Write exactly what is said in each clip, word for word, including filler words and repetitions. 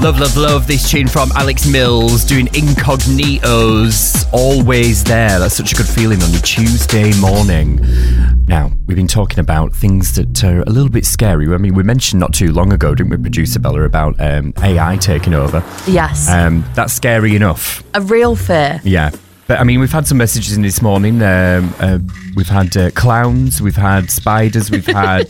Love, love, love this tune from Alex Mills doing Incognitos. Always there. That's such a good feeling on your Tuesday morning. Now, we've been talking about things that are a little bit scary. I mean, we mentioned not too long ago, didn't we, producer Bella, about um, A I taking over? Yes. Um, that's scary enough. A real fear. Yeah. But, I mean, we've had some messages in this morning. Um, uh, we've had uh, clowns, we've had spiders, we've had...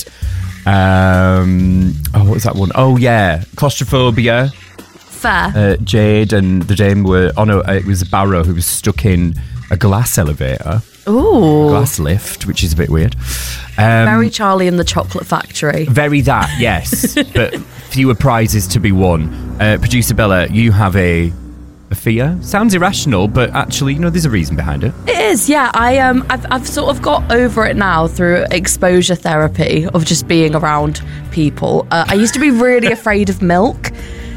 um, oh, what was that one? Oh, yeah. Claustrophobia. Fair. Uh, Jade and the Dame were... Oh, no, it was Barrow who was stuck in a glass elevator. Ooh. Glass lift, which is a bit weird. Um, very Charlie and the Chocolate Factory. Very that, yes. But fewer prizes to be won. Uh, producer Bella, you have a... A fear? Sounds irrational, but actually, you know, there's a reason behind it. It is, yeah. I um, I've I've sort of got over it now through exposure therapy of just being around people. Uh, I used to be really afraid of milk,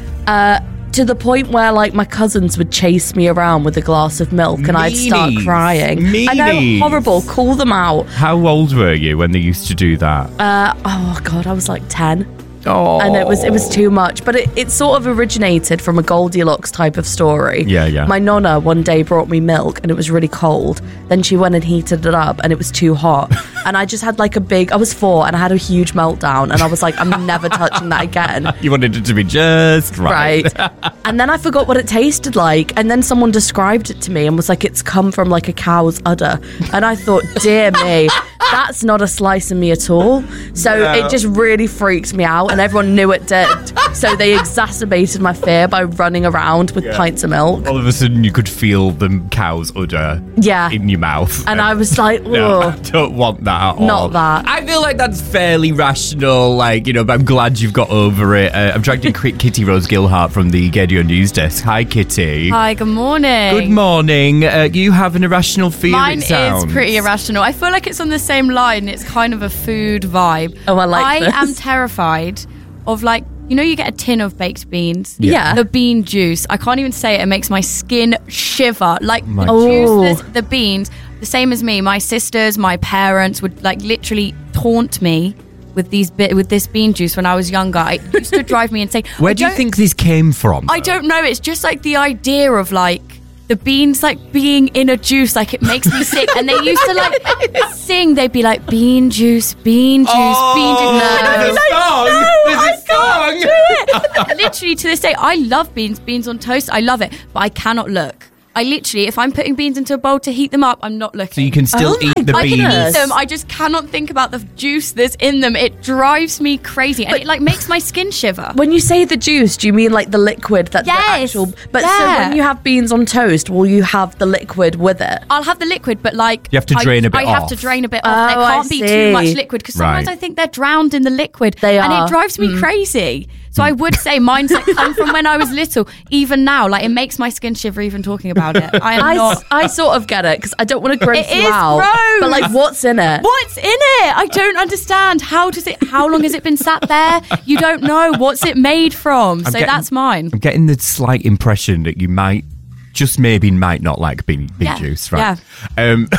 uh, to the point where like my cousins would chase me around with a glass of milk, and Meanies. I'd start crying. Meanies. I know, horrible. Call them out. How old were you when they used to do that? Uh, oh God, I was like ten. Oh. And it was it was too much. But it, it sort of originated from a Goldilocks type of story. Yeah, yeah. My nonna one day brought me milk and it was really cold. Then she went and heated it up and it was too hot. And I just had like a big, I was four and I had a huge meltdown. And I was like, I'm never touching that again. You wanted it to be just right. Right. And then I forgot what it tasted like. And then someone described it to me and was like, it's come from like a cow's udder. And I thought, dear me, that's not a slice of me at all. So no. It just really freaked me out. And everyone knew it did. So they exacerbated my fear by running around with yeah. pints of milk. All of a sudden you could feel the cow's udder yeah. in your mouth. And I was like, no, I don't want that at all. Not that. I feel like that's fairly rational, like, you know, but I'm glad you've got over it. Uh, I'm trying to get Kitty Rose Gilhart from the Gaydio News Desk. Hi, Kitty. Hi, good morning. Good morning. Uh, you have an irrational fear, Mine it sounds. is pretty irrational. I feel like it's on the same line. It's kind of a food vibe. Oh, I like I this. am terrified of, like, you know, you get a tin of baked beans. Yeah. The bean juice. I can't even say it. It makes my skin shiver. Like, my the oh. juice, the, the beans, the same as me. My sisters, my parents would, like, literally taunt me with these bit with this bean juice when I was younger. It used to drive me insane. Where do you think this came from, though? I don't know. It's just, like, the idea of, like, the beans like being in a juice, like it makes me sick. And they used to like sing. They'd be like, bean juice, bean juice, oh, bean juice. No, there's a like, song. No, there's a song. Do it. Literally to this day, I love beans, beans on toast. I love it, but I cannot look. I literally, if I'm putting beans into a bowl to heat them up, I'm not looking. So you can still oh eat the I beans. I can eat them. I just cannot think about the juice that's in them. It drives me crazy, and but, it like makes my skin shiver. When you say the juice, do you mean like the liquid that yes, the actual? But yeah. so when you have beans on toast, will you have the liquid with it? I'll have the liquid, but like you have to drain I, a bit I off. have to drain a bit off. Oh, There can't I be see. too much liquid because sometimes Right. I think they're drowned in the liquid. They and are. it drives me mm. crazy. So I would say mine's like come from when I was little. Even now, like it makes my skin shiver even talking about it. I am I, not. I sort of get it because I don't want to gross It you is out. gross. But like, what's in it? What's in it? I don't understand. How does it? How long has it been sat there? You don't know. What's it made from? I'm so getting, that's mine. I'm getting the slight impression that you might, just maybe might not like bean, bean Yeah. juice, right? Yeah. Um,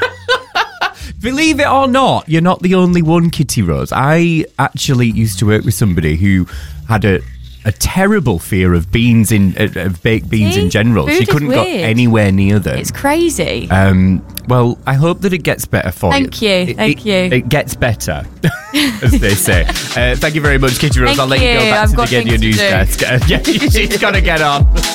believe it or not, you're not the only one, Kitty Rose. I actually used to work with somebody who had a a terrible fear of beans in uh, of baked beans See? in general. Food She is couldn't go weird. anywhere near them. It's crazy. Um, well, I hope that it gets better for Thank you. you, It, thank it, you. It gets better, as they say. Uh, thank you very much, Kitty Rose. Thank I'll let you, you. go back I've to got the Gaydio things to News do. Desk. Uh, yeah, she's got to get on.